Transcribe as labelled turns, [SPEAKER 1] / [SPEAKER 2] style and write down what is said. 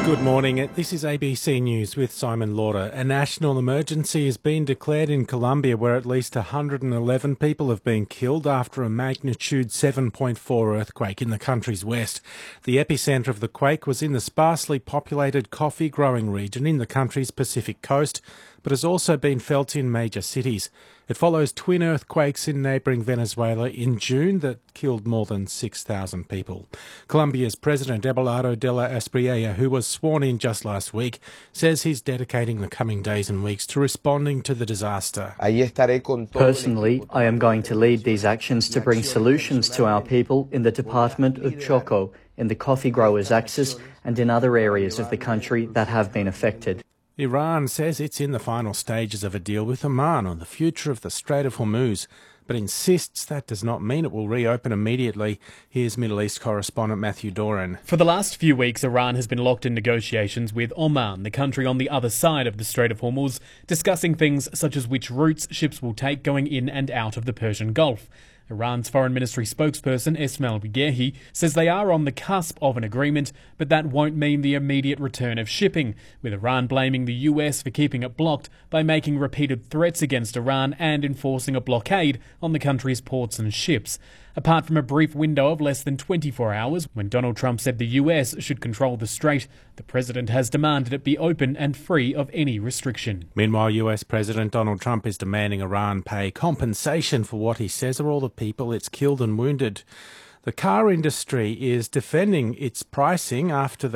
[SPEAKER 1] Good morning. This is ABC News with Simon Lauder. A national emergency has been declared in Colombia where at least 111 people have been killed after a magnitude 7.4 earthquake in the country's west. The epicentre of the quake was in the sparsely populated coffee-growing region in the country's Pacific coast, but has also been felt in major cities. It follows twin earthquakes in neighbouring Venezuela in June that killed more than 6,000 people. Colombia's President Abelardo de la Espriella, who was sworn in just last week, says he's dedicating the coming days and weeks to responding to the disaster.
[SPEAKER 2] Personally, I am going to lead these actions to bring solutions to our people in the Department of Chocó, in the coffee growers' axis and in other areas of the country that have been affected.
[SPEAKER 1] Iran says it's in the final stages of a deal with Oman on the future of the Strait of Hormuz, but insists that does not mean it will reopen immediately. Here's Middle East correspondent Matthew Doran.
[SPEAKER 3] For the last few weeks, Iran has been locked in negotiations with Oman, the country on the other side of the Strait of Hormuz, discussing things such as which routes ships will take going in and out of the Persian Gulf. Iran's Foreign Ministry spokesperson Esmail Bagherhi says they are on the cusp of an agreement, but that won't mean the immediate return of shipping, with Iran blaming the US for keeping it blocked by making repeated threats against Iran and enforcing a blockade on the country's ports and ships. Apart from a brief window of less than 24 hours when Donald Trump said the US should control the strait, the president has demanded it be open and free of any restriction.
[SPEAKER 1] Meanwhile, US President Donald Trump is demanding Iran pay compensation for what he says are all the people it's killed and wounded. The car industry is defending its pricing after the